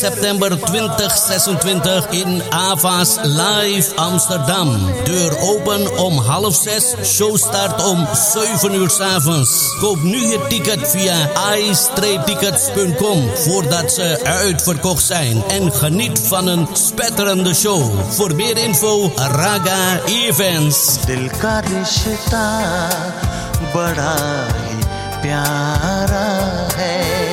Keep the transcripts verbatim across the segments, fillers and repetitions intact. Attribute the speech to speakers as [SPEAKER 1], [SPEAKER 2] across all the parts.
[SPEAKER 1] september twintig zesentwintig in Ava's Live Amsterdam. Deur open om half zes, showstart om zeven uur 's avonds. Koop nu je ticket via i tickets punt com voordat ze uitverkocht zijn. En geniet van een spetterende show. Voor meer info, Raga Events.
[SPEAKER 2] Dil ka rishta bada hi pyara hai.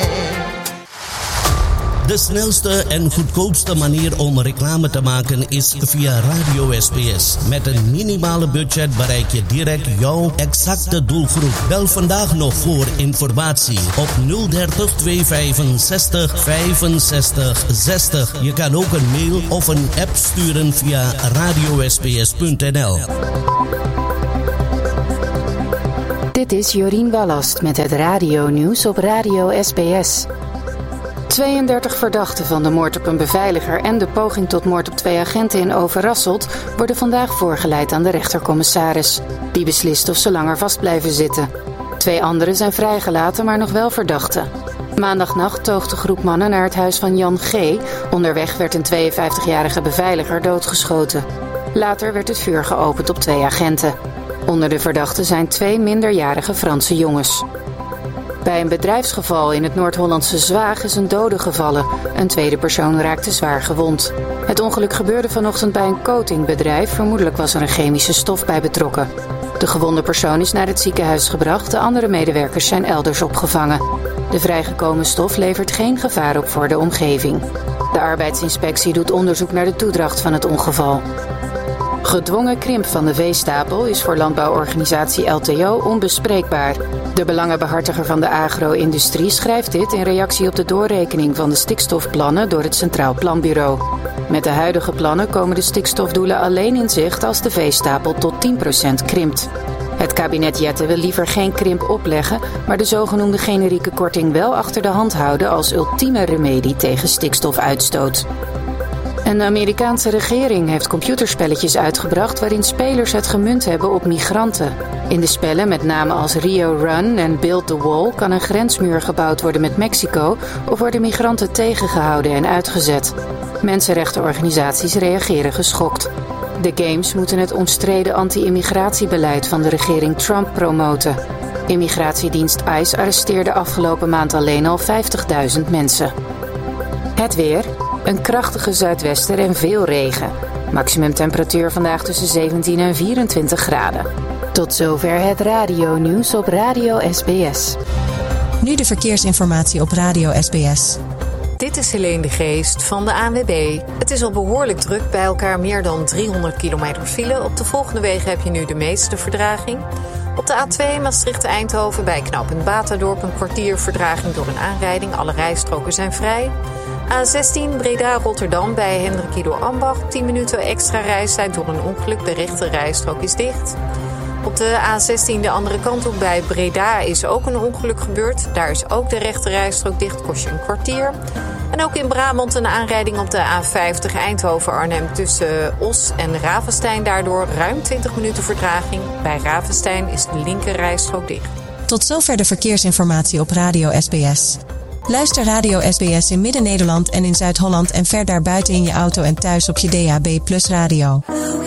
[SPEAKER 1] De snelste en goedkoopste manier om reclame te maken is via Radio S B S. Met een minimale budget bereik je direct jouw exacte doelgroep. Bel vandaag nog voor informatie op nul dertig tweehonderdvijfenzestig vijfenzestig zestig. Je kan ook een mail of een app sturen via radio s b s punt n l.
[SPEAKER 3] Dit is Jorien Wallast met het radio-nieuws op Radio S B S. tweeëndertig verdachten van de moord op een beveiliger en de poging tot moord op twee agenten in Overasselt worden vandaag voorgeleid aan de rechtercommissaris. Die beslist of ze langer vast blijven zitten. Twee anderen zijn vrijgelaten, maar nog wel verdachten. Maandagnacht toog de groep mannen naar het huis van Jan G. Onderweg werd een tweeënvijftigjarige beveiliger doodgeschoten. Later werd het vuur geopend op twee agenten. Onder de verdachten zijn twee minderjarige Franse jongens. Bij een bedrijfsgeval in het Noord-Hollandse Zwaag is een dode gevallen. Een tweede persoon raakte zwaar gewond. Het ongeluk gebeurde vanochtend bij een coatingbedrijf. Vermoedelijk was er een chemische stof bij betrokken. De gewonde persoon is naar het ziekenhuis gebracht. De andere medewerkers zijn elders opgevangen. De vrijgekomen stof levert geen gevaar op voor de omgeving. De arbeidsinspectie doet onderzoek naar de toedracht van het ongeval. Gedwongen krimp van de veestapel is voor landbouworganisatie L T O onbespreekbaar. De belangenbehartiger van de agro-industrie schrijft dit in reactie op de doorrekening van de stikstofplannen door het Centraal Planbureau. Met de huidige plannen komen de stikstofdoelen alleen in zicht als de veestapel tot tien procent krimpt. Het kabinet Jette wil liever geen krimp opleggen, maar de zogenoemde generieke korting wel achter de hand houden als ultieme remedie tegen stikstofuitstoot. En de Amerikaanse regering heeft computerspelletjes uitgebracht waarin spelers het gemunt hebben op migranten. In de spellen met namen als Rio Run en Build the Wall kan een grensmuur gebouwd worden met Mexico of worden migranten tegengehouden en uitgezet. Mensenrechtenorganisaties reageren geschokt. De games moeten het omstreden anti-immigratiebeleid van de regering Trump promoten. Immigratiedienst ICE arresteerde afgelopen maand alleen al vijftigduizend mensen. Het weer. Een krachtige zuidwester en veel regen. Maximumtemperatuur vandaag tussen zeventien en vierentwintig graden. Tot zover het radio-nieuws op Radio S B S.
[SPEAKER 4] Nu de verkeersinformatie op Radio S B S.
[SPEAKER 5] Dit is Helene de Geest van de A N W B. Het is al behoorlijk druk, bij elkaar meer dan driehonderd kilometer file. Op de volgende wegen heb je nu de meeste verdraging. Op de A twee Maastricht-Eindhoven bij knooppunt Batadorp een kwartier verdraging door een aanrijding. Alle rijstroken zijn vrij. A zestien Breda-Rotterdam bij Hendrikido Ambacht. tien minuten extra reistijd door een ongeluk. De rechte rijstrook is dicht. Op de A zestien de andere kant op bij Breda is ook een ongeluk gebeurd. Daar is ook de rechte rijstrook dicht, kost je een kwartier. En ook in Brabant een aanrijding op de A vijftig Eindhoven-Arnhem tussen Os en Ravenstein. Daardoor ruim twintig minuten vertraging. Bij Ravenstein is de linker rijstrook dicht.
[SPEAKER 4] Tot zover de verkeersinformatie op Radio S B S. Luister Radio S B S in Midden-Nederland en in Zuid-Holland en ver daarbuiten in je auto en thuis op je D A B Plus radio.